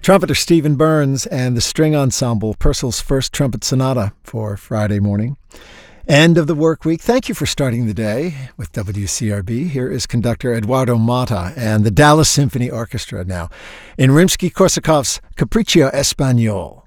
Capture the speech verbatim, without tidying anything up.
Trumpeter Stephen Burns and the String Ensemble, Purcell's first trumpet sonata for Friday morning. End of the work week. Thank you for starting the day with W C R B. Here is conductor Eduardo Mata and the Dallas Symphony Orchestra now in Rimsky-Korsakov's Capriccio Espagnol.